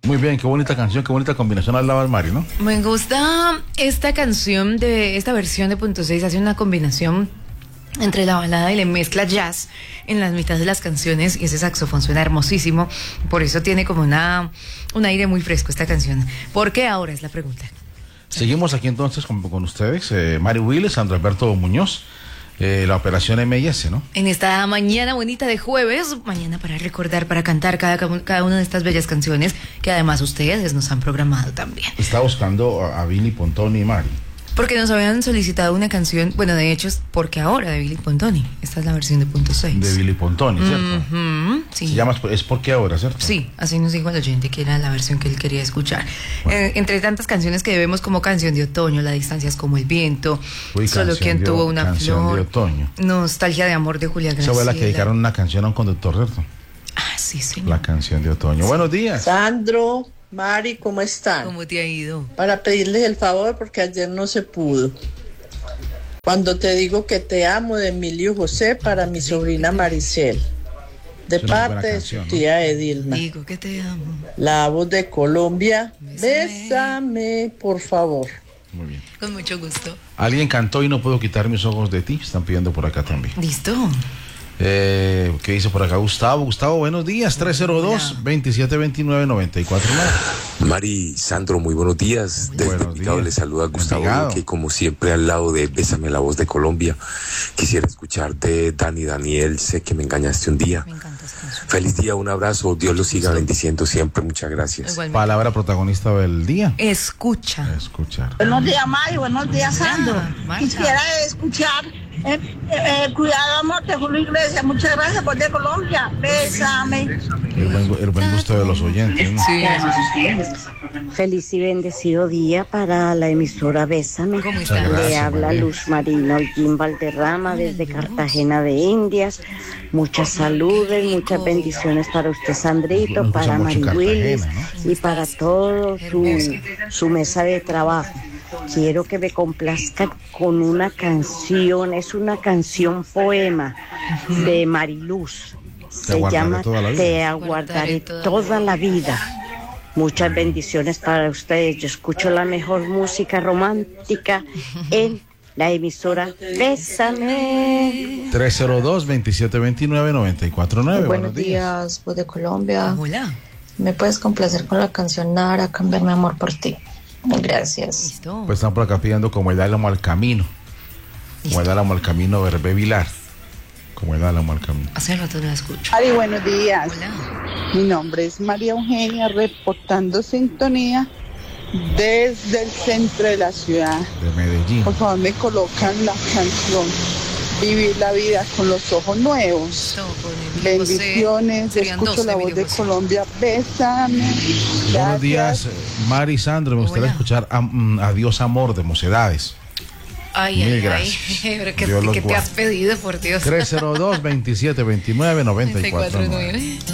Muy bien, qué bonita canción, qué bonita combinación hablaba el Mari, ¿no? Me gusta esta canción de esta versión de Punto 6, hace una combinación entre la balada y le mezcla jazz en las mitades de las canciones y ese saxofón suena hermosísimo, por eso tiene como un aire muy fresco esta canción. ¿Por qué ahora? Es la pregunta. Seguimos aquí entonces con ustedes, Mari Willis, Sandro Alberto Muñoz, la operación MS, ¿no? En esta mañana bonita de jueves, mañana para recordar, para cantar cada una de estas bellas canciones que además ustedes nos han programado también. Está buscando a Billy Pontoni y Mari. Porque nos habían solicitado una canción, bueno, de hecho es Porque Ahora, de Billy Pontoni. Esta es la versión de Punto 6. De Billy Pontoni, ¿cierto? Sí. Se llama Es Porque Ahora, ¿cierto? Sí, así nos dijo el oyente que era la versión que él quería escuchar. Bueno. Entre tantas canciones que vemos como Canción de Otoño, La distancia es como el viento, Solo quien tuvo una flor, de Otoño. Nostalgia de amor de Julia Graciela. Esa fue la que dedicaron una canción a un conductor, ¿cierto? Ah, sí, señor. La Canción de Otoño. Sí. Buenos días. Sandro, Mari, ¿cómo están? ¿Cómo te ha ido? Para pedirles el favor porque ayer no se pudo. Cuando te digo que te amo, de Emilio José, para mi sobrina Maricel, de parte de su tía Edilma. Digo que te amo. La voz de Colombia, bésame, por favor. Muy bien. Con mucho gusto. Alguien cantó y no puedo quitar mis ojos de ti. Están pidiendo por acá también. Listo. ¿Qué dice por acá Gustavo? Gustavo, buenos días. 302-2729-949. Mari, Sandro, muy buenos días. Desde Envigado les saluda Gustavo, que como siempre al lado de Bésame, la voz de Colombia. Quisiera escucharte, Dani Daniel, sé que me engañaste un día. Me encanta esa canción. Feliz día, un abrazo, Dios los siga bendiciendo siempre, muchas gracias. Igualmente. Palabra protagonista del día. Escucha. Escuchar. Buenos días, Mari, buenos días, Sandro. Marta. Quisiera escuchar Cuidado, amor, de Julio Iglesias. Muchas gracias por de Colombia. Bésame. El buen gusto de los oyentes, ¿no? Sí. Feliz y bendecido día para la emisora Bésame. ¿Cómo está? Le habla Luz Marina Holguín Valderrama desde Cartagena de Indias. Muchas saludes, muchas bendiciones para usted, Sandrito, para Mari Willis, ¿no? Y para todo su mesa de trabajo. Quiero que me complazca con una canción, es una canción poema de Mariluz. Se llama Te aguardaré toda la vida. Muchas bendiciones para ustedes. Yo escucho la mejor música romántica en la emisora Bésame. 302-2729-949. Buenos días, voz de Colombia. Hola. ¿Me puedes complacer con la canción Nara, Cambiar mi amor por ti? Gracias. Listo. Pues están por acá pidiendo Como el álamo al camino. Como el álamo al camino, Verbé Vilar. Como el álamo al camino. Hace rato no la escucho. Mari, buenos días. Hola. Mi nombre es María Eugenia, reportando sintonía desde el centro de la ciudad. De Medellín. Por favor, me colocan la canción Vivir la vida con los ojos nuevos. Bendiciones, escucho la voz de Colombia. Bésame. Buenos días, Mari, Sandro. Me gustaría escuchar Adiós Amor de Mocedades. Mil gracias. Pero ¿qué te has pedido, por Dios? 302-2729-949.